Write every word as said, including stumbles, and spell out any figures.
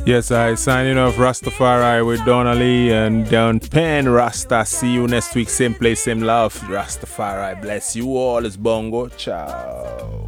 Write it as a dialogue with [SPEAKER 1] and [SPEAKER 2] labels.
[SPEAKER 1] Yes, I signing off Rastafari with Donnelly and Down Pen Rasta. See you next week, same place, same love. Rastafari bless you all. It's Bongo. Ciao.